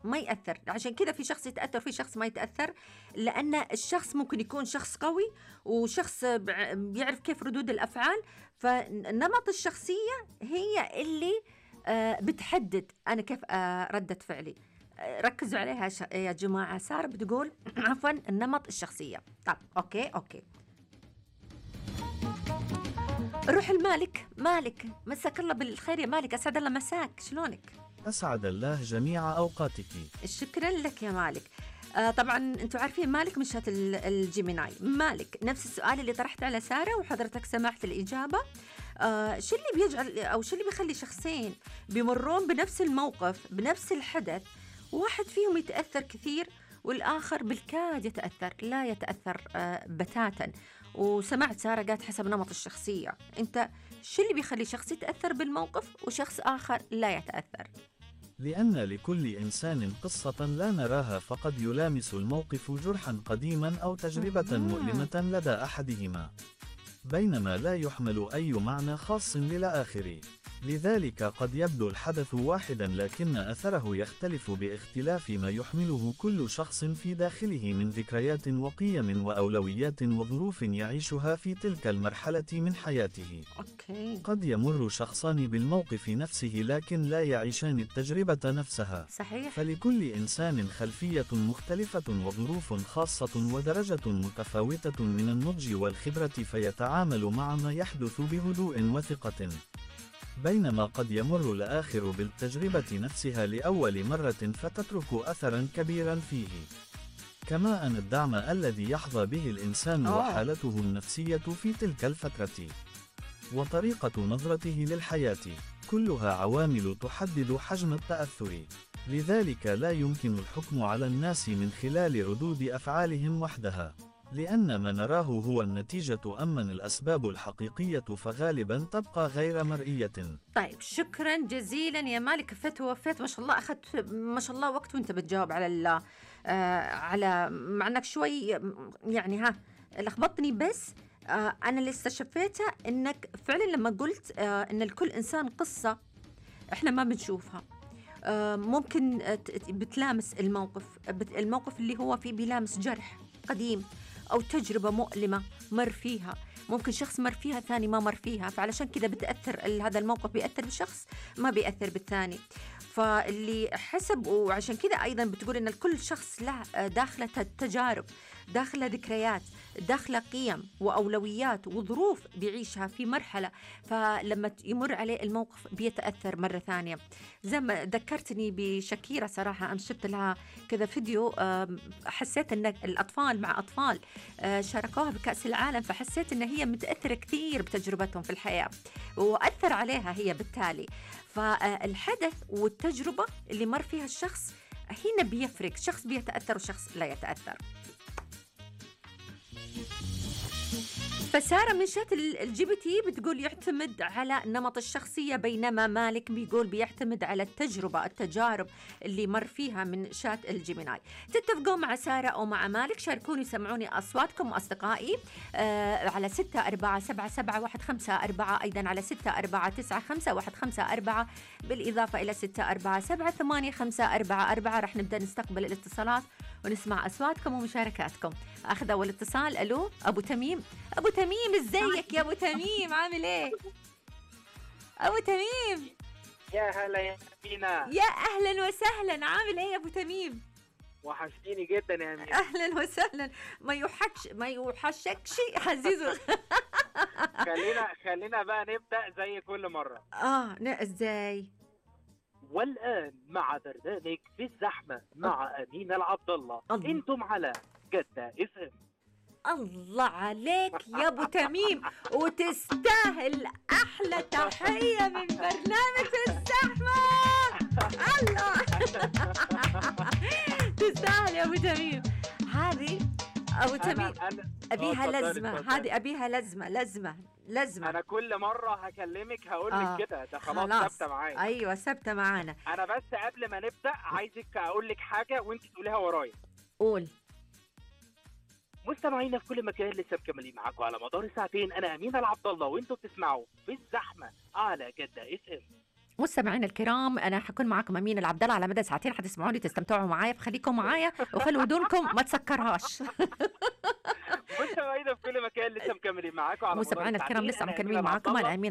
ما يأثر. عشان كده في شخص يتأثر في شخص ما يتأثر، لأن الشخص ممكن يكون شخص قوي وشخص بيعرف كيف ردود الأفعال. فنمط الشخصية هي اللي بتحدد أنا كيف ردة فعلي. ركزوا عليها يا جماعة. سارة بتقول عفوا النمط الشخصية. طب أوكي روح المالك. مالك، مساك الله بالخير يا مالك، أسعد الله مساك، شلونك؟ أسعد الله جميع أوقاتك. شكرا لك يا مالك. طبعا انتم عارفين مالك مش هات الجيميناي. مالك نفس السؤال اللي طرحت على سارة وحضرتك سمعت الإجابة. شو اللي بيجعل أو شو اللي بيخلي شخصين بيمرون بنفس الموقف بنفس الحدث واحد فيهم يتأثر كثير والآخر بالكاد يتأثر لا يتأثر بتاتا؟ وسمعت سارة قالت حسب نمط الشخصية. انت شو اللي بيخلي شخص يتأثر بالموقف وشخص آخر لا يتأثر؟ لأن لكل إنسان قصة لا نراها، فقد يلامس الموقف جرحا قديما أو تجربة مؤلمة لدى أحدهما، بينما لا يحمل أي معنى خاص للآخر. لذلك قد يبدو الحدث واحدا لكن أثره يختلف باختلاف ما يحمله كل شخص في داخله من ذكريات وقيم وأولويات وظروف يعيشها في تلك المرحلة من حياته. قد يمر شخصان بالموقف نفسه لكن لا يعيشان التجربة نفسها. صحيح. فلكل إنسان خلفية مختلفة وظروف خاصة ودرجة متفاوتة من النضج والخبرة، فيتعامل مع ما يحدث بهدوء وثقة، بينما قد يمر الآخر بالتجربة نفسها لأول مرة فتترك أثرا كبيرا فيه. كما أن الدعم الذي يحظى به الإنسان وحالته النفسية في تلك الفترة وطريقة نظرته للحياة كلها عوامل تحدد حجم التأثر. لذلك لا يمكن الحكم على الناس من خلال ردود أفعالهم وحدها، لأن ما نراه هو النتيجة، أما الأسباب الحقيقية فغالبا تبقى غير مرئية. طيب شكرا جزيلا يا مالك، فت ووفيت ما شاء الله. أخذت ما شاء الله وقت وانت بتجاوب على مع انك شوي يعني لخبطني، بس أنا اللي استشفيته إنك فعلا لما قلت إن لكل إنسان قصة إحنا ما بنشوفها. ممكن بتلامس الموقف اللي هو فيه بيلامس جرح قديم أو تجربة مؤلمة مر فيها. ممكن شخص مر فيها ثاني ما مر فيها، فعلشان كده بتأثر هذا الموقف بيأثر بالشخص ما بيأثر بالثاني. فاللي حسب، وعشان كده أيضا بتقول إن كل شخص له داخله تجارب، داخله ذكريات، داخله قيم وأولويات وظروف بيعيشها في مرحلة، فلما يمر عليه الموقف بيتأثر مرة ثانية. زي ما ذكرتني بشكيرة صراحة، أنا شفت لها كذا فيديو، حسيت أن الأطفال مع أطفال شاركوها بكأس العالم، فحسيت أن هي متأثرة كثير بتجربتهم في الحياة وأثر عليها هي بالتالي. فالحدث والتجربة اللي مر فيها الشخص هنا بيفرق، شخص بيتأثر وشخص لا يتأثر. فسارة من شات الجي بي بتقول يعتمد على نمط الشخصية، بينما مالك بيقول بيعتمد على التجارب اللي مر فيها من شات الجيميناي. تتفقون مع سارة أو مع مالك؟ شاركوني سمعوني أصواتكم أصدقائي على 647715 أيضا على 649515 بالإضافة إلى 64778544. رح نبدأ نستقبل الاتصالات ونسمع أصواتكم ومشاركاتكم. أخذ أول اتصال. ألو أبو تميم. أبو تميم ازيك يا أبو تميم، عامل إيه؟ أبو تميم يا هلا يا مينا. يا أهلا وسهلا، عامل إيه يا أبو تميم؟ وحشتيني جدا يا مينا. أهلا وسهلا. ما يوحشكش حزيزو. خلينا بقى نبدأ زي كل مرة. ازاي؟ والآن مع برنامج في الزحمة مع أمين العبد الله. انتم على جدة FM. الله عليك يا ابو تميم، وتستاهل احلى تحية من برنامج الزحمة. الله تستاهل يا ابو تميم. هذه ابو تميم ابيها لازمة، هذه ابيها لازمة. انا كل مرة هكلمك هقولك كده، ده خلاص ثابتة معايا. ايوه ثابتة معانا. انا بس قبل ما نبدأ عايزك اقولك حاجة وانت تقوليها ورايا. قول. مستمعينا في كل مكان، لسه مكملين معاكم على مدار ساعتين. انا امين العبد الله وانتوا بتسمعوا في الزحمه على جده FM. مستمعينا الكرام، انا حكون معكم امين العبدالله على مدى ساعتين، حتسمعوني تستمتعوا معايا، فخليكم معايا وخلوا ودونكم ما تسكرهاش. مستمعينا في كل مكان لسه مكملين معاكم على مستمعينا الكرام لسه مكملين معاكم. انا امين